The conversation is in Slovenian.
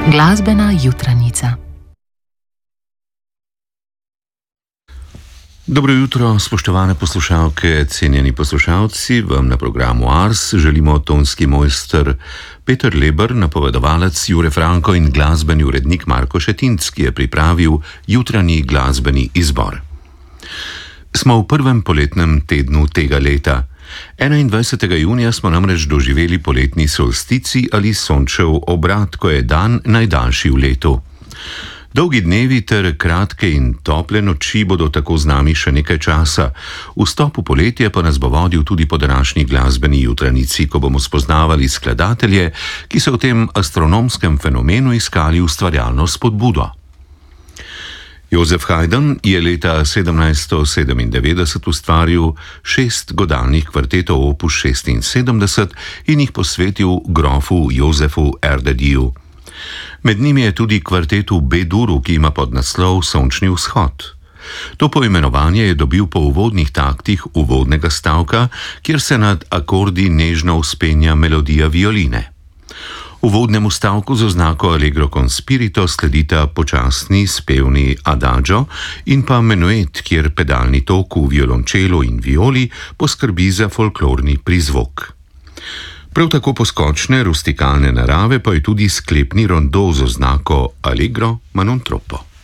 Glasbena jutranica. Dobro jutro, spoštovane poslušalke, cenjeni poslušalci. Vam na programu Ars želimo tonski mojster Peter Leber, napovedovalec Jure Franko in glasbeni urednik Marko Šetinc, ki je pripravil jutranji glasbeni izbor. Smo v prvem poletnem tednu tega leta. 21. junija smo namreč doživeli poletni solstici ali sončev obrat, ko je dan najdaljši v letu. Dolgi dnevi ter kratke in tople noči bodo tako z nami še nekaj časa. Vstop v poletje pa nas bo vodil tudi po današnji glasbeni jutranici, ko bomo spoznavali skladatelje, ki so v tem astronomskem fenomenu iskali ustvarjalno spodbudo. Joseph Haydn je leta 1797 ustvaril 6 godalnih kvartetov opus 76 in jih posvetil grofu Josefu Erdödyju. Med njimi je tudi kvartet v B-duru, ki ima podnaslov Sončni vzhod. To poimenovanje je dobil po uvodnih taktih uvodnega stavka, kjer se nad akordi nežno vzpenja melodija violine. Uvodnemu stavku z oznako Allegro con spirito sledita počasni spevni adagio in pa menuet, kjer pedalni tok v violončelu in violi poskrbi za folklorni prizvok. Prav tako poskočne rustikalne narave pa je tudi sklepni rondo z oznako Allegro ma non troppo.